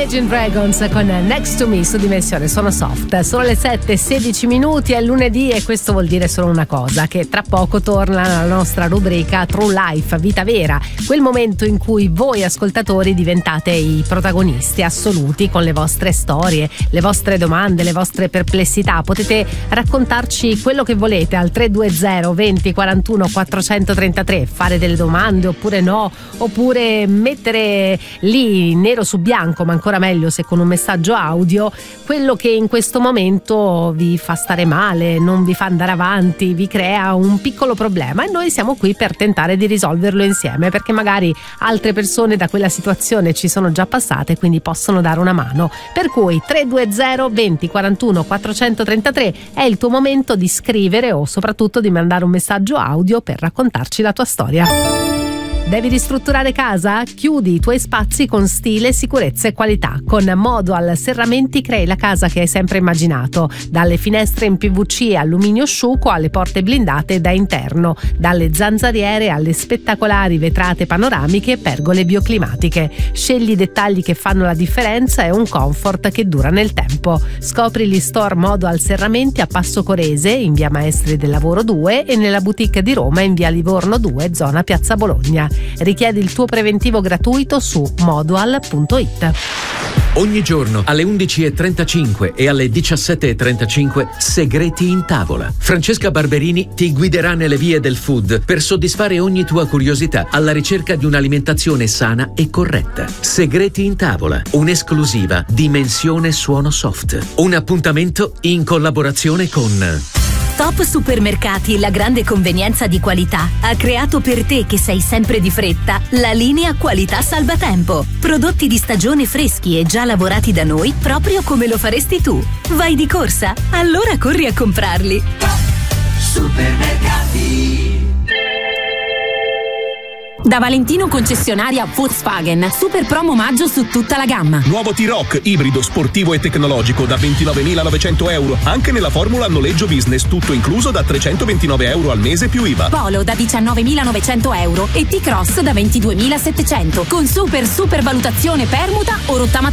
Imagine Dragons con Next to Me su Dimensione Sono Soft. Sono le 7:16, è lunedì e questo vuol dire solo una cosa, che tra poco torna la nostra rubrica True Life, vita vera, quel momento in cui voi ascoltatori diventate i protagonisti assoluti con le vostre storie, le vostre domande, le vostre perplessità. Potete raccontarci quello che volete al 320 20 41 433, fare delle domande oppure no, oppure mettere lì nero su bianco, ma ancora meglio se con un messaggio audio, quello che in questo momento vi fa stare male, non vi fa andare avanti, vi crea un piccolo problema, e noi siamo qui per tentare di risolverlo insieme, perché magari altre persone da quella situazione ci sono già passate, quindi possono dare una mano. Per cui 320 20 41 433 è il tuo momento di scrivere o soprattutto di mandare un messaggio audio per raccontarci la tua storia. Devi ristrutturare casa? Chiudi i tuoi spazi con stile, sicurezza e qualità. Con Modual Serramenti crei la casa che hai sempre immaginato. Dalle finestre in PVC e alluminio asciugo alle porte blindate da interno, dalle zanzariere alle spettacolari vetrate panoramiche e pergole bioclimatiche. Scegli i dettagli che fanno la differenza e un comfort che dura nel tempo. Scopri gli store Modual Serramenti a Passo Corese, in via Maestri del Lavoro 2, e nella boutique di Roma in via Livorno 2, zona Piazza Bologna. Richiedi il tuo preventivo gratuito su modual.it. Ogni giorno alle 11:35 e alle 17:35 Segreti in tavola. Francesca Barberini ti guiderà nelle vie del food per soddisfare ogni tua curiosità alla ricerca di un'alimentazione sana e corretta. Segreti in tavola, un'esclusiva Dimensione Suono Soft. Un appuntamento in collaborazione con Top Supermercati, la grande convenienza di qualità, ha creato per te che sei sempre di fretta la linea Qualità Salvatempo. Prodotti di stagione freschi e già lavorati da noi proprio come lo faresti tu. Vai di corsa? Allora corri a comprarli. Top Supermercati. Da Valentino concessionaria Volkswagen, super promo maggio su tutta la gamma. Nuovo T-Roc, ibrido, sportivo e tecnologico da 29.900 euro, anche nella formula noleggio business, tutto incluso da 329 euro al mese più IVA. Polo da 19.900 euro e T-Cross da 22.700, con super valutazione permuta o rottamazione